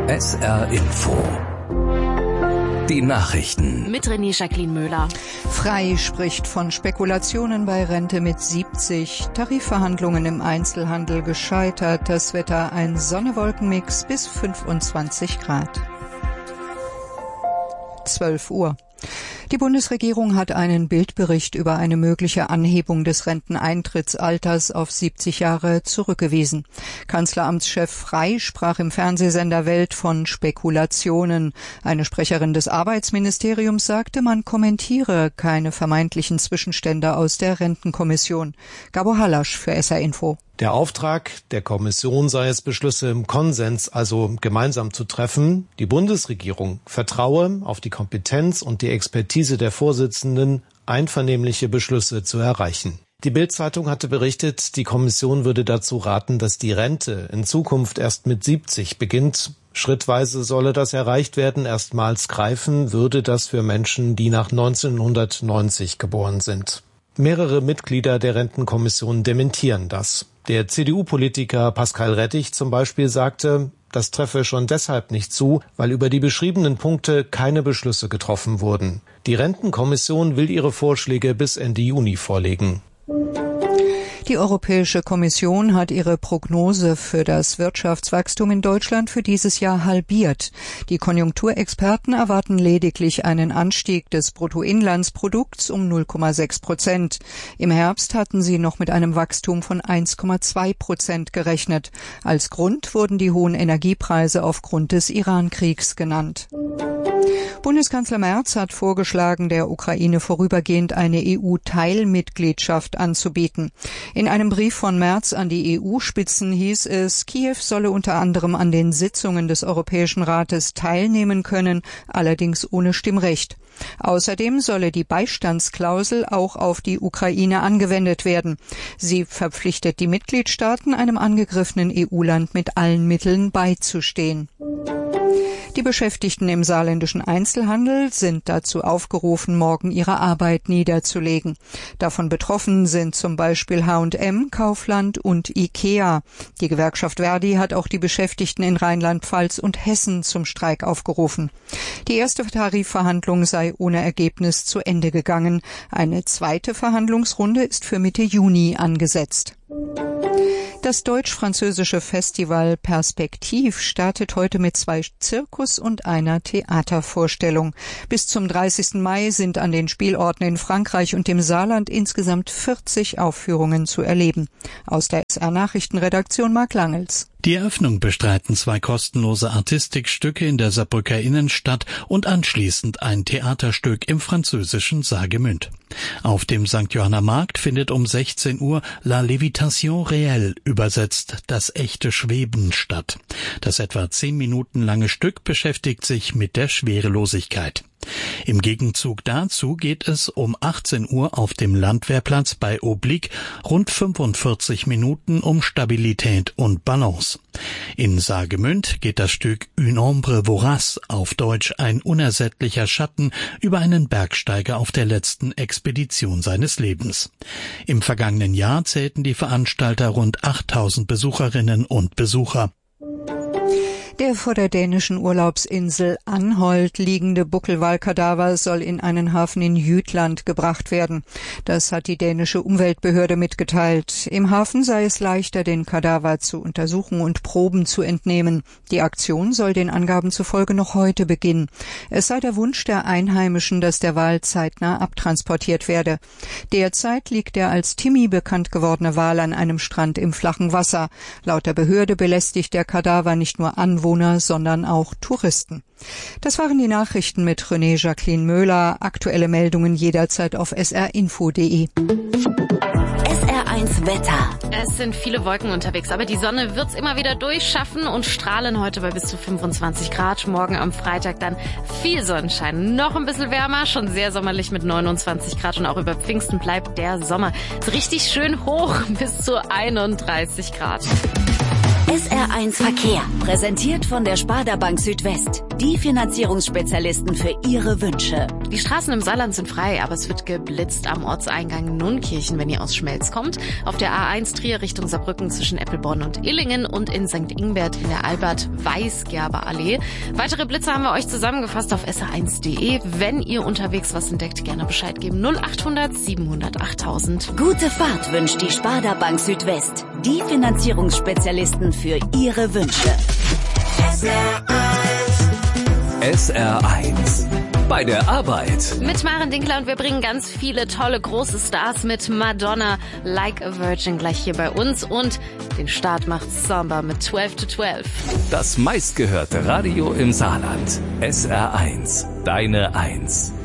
SR Info. Die Nachrichten. Mit Jacqueline Möhler. Frei spricht von Spekulationen bei Rente mit 70. Tarifverhandlungen im Einzelhandel gescheitert. Das Wetter ein Sonne-Wolken-Mix bis 25 Grad. 12 Uhr. Die Bundesregierung hat einen Bildbericht über eine mögliche Anhebung des Renteneintrittsalters auf 70 Jahre zurückgewiesen. Kanzleramtschef Frey sprach im Fernsehsender Welt von Spekulationen. Eine Sprecherin des Arbeitsministeriums sagte, man kommentiere keine vermeintlichen Zwischenstände aus der Rentenkommission. Gabo Hallasch für SR Info. Der Auftrag der Kommission sei es, Beschlüsse im Konsens, also gemeinsam zu treffen. Die Bundesregierung vertraue auf die Kompetenz und die Expertise der Vorsitzenden, einvernehmliche Beschlüsse zu erreichen. Die Bild-Zeitung hatte berichtet, die Kommission würde dazu raten, dass die Rente in Zukunft erst mit 70 beginnt. Schrittweise solle das erreicht werden. Erstmals greifen würde das für Menschen, die nach 1990 geboren sind. Mehrere Mitglieder der Rentenkommission dementieren das. Der CDU-Politiker Pascal Rettich zum Beispiel sagte, das treffe schon deshalb nicht zu, weil über die beschriebenen Punkte keine Beschlüsse getroffen wurden. Die Rentenkommission will ihre Vorschläge bis Ende Juni vorlegen. Die Europäische Kommission hat ihre Prognose für das Wirtschaftswachstum in Deutschland für dieses Jahr halbiert. Die Konjunkturexperten erwarten lediglich einen Anstieg des Bruttoinlandsprodukts um 0,6%. Im Herbst hatten sie noch mit einem Wachstum von 1,2% gerechnet. Als Grund wurden die hohen Energiepreise aufgrund des Iran-Kriegs genannt. Bundeskanzler Merz hat vorgeschlagen, der Ukraine vorübergehend eine EU-Teilmitgliedschaft anzubieten. In einem Brief von Merz an die EU-Spitzen hieß es, Kiew solle unter anderem an den Sitzungen des Europäischen Rates teilnehmen können, allerdings ohne Stimmrecht. Außerdem solle die Beistandsklausel auch auf die Ukraine angewendet werden. Sie verpflichtet die Mitgliedstaaten, einem angegriffenen EU-Land mit allen Mitteln beizustehen. Die Beschäftigten im saarländischen Einzelhandel sind dazu aufgerufen, morgen ihre Arbeit niederzulegen. Davon betroffen sind zum Beispiel H&M, Kaufland und IKEA. Die Gewerkschaft Verdi hat auch die Beschäftigten in Rheinland-Pfalz und Hessen zum Streik aufgerufen. Die erste Tarifverhandlung sei ohne Ergebnis zu Ende gegangen. Eine zweite Verhandlungsrunde ist für Mitte Juni angesetzt. Das deutsch-französische Festival Perspektiv startet heute mit 2 Zirkus- und einer Theatervorstellung. Bis zum 30. Mai sind an den Spielorten in Frankreich und dem Saarland insgesamt 40 Aufführungen zu erleben. Aus der SR-Nachrichtenredaktion Marc Langels. Die Eröffnung bestreiten 2 kostenlose Artistikstücke in der Saarbrücker Innenstadt und anschließend ein Theaterstück im französischen Saargemünd. Auf dem St. Johanner Markt findet um 16 Uhr La Lévitation réelle, übersetzt das echte Schweben, statt. Das etwa 10 Minuten lange Stück beschäftigt sich mit der Schwerelosigkeit. Im Gegenzug dazu geht es um 18 Uhr auf dem Landwehrplatz bei Oblique rund 45 Minuten um Stabilität und Balance. In Saargemünd geht das Stück Une ombre vorace, auf Deutsch ein unersättlicher Schatten, über einen Bergsteiger auf der letzten Expedition seines Lebens. Im vergangenen Jahr zählten die Veranstalter rund 8000 Besucherinnen und Besucher. Der vor der dänischen Urlaubsinsel Anholt liegende Buckelwalkadaver soll in einen Hafen in Jütland gebracht werden. Das hat die dänische Umweltbehörde mitgeteilt. Im Hafen sei es leichter, den Kadaver zu untersuchen und Proben zu entnehmen. Die Aktion soll den Angaben zufolge noch heute beginnen. Es sei der Wunsch der Einheimischen, dass der Wal zeitnah abtransportiert werde. Derzeit liegt der als Timmy bekannt gewordene Wal an einem Strand im flachen Wasser. Laut der Behörde belästigt der Kadaver nicht nur Anwohner, sondern auch Touristen. Das waren die Nachrichten mit Jacqueline Möhler. Aktuelle Meldungen jederzeit auf srinfo.de. SR1 Wetter. Es sind viele Wolken unterwegs, aber die Sonne wird's immer wieder durchschaffen und strahlen heute bei bis zu 25 Grad. Morgen am Freitag dann viel Sonnenschein. Noch ein bisschen wärmer, schon sehr sommerlich mit 29 Grad und auch über Pfingsten bleibt der Sommer so richtig schön hoch bis zu 31 Grad. SR1 Verkehr, präsentiert von der Sparda Bank Südwest. die Finanzierungsspezialisten für Ihre Wünsche. Die Straßen im Saarland sind frei, aber es wird geblitzt am Ortseingang Nunkirchen, wenn ihr aus Schmelz kommt. Auf der A1 Trier Richtung Saarbrücken zwischen Eppelborn und Illingen und in St. Ingbert in der Albert-Weißgerber-Allee. Weitere Blitze haben wir euch zusammengefasst auf sr1.de. Wenn ihr unterwegs was entdeckt, gerne Bescheid geben. 0800 700 8000. Gute Fahrt wünscht die Sparda Bank Südwest. Die Finanzierungsspezialisten für Ihre Wünsche. SR1 bei der Arbeit. Mit Maren Dinkler und wir bringen ganz viele tolle große Stars mit. Madonna, Like a Virgin gleich hier bei uns und den Start macht Samba mit 12 to 12. Das meistgehörte Radio im Saarland. SR1, deine 1.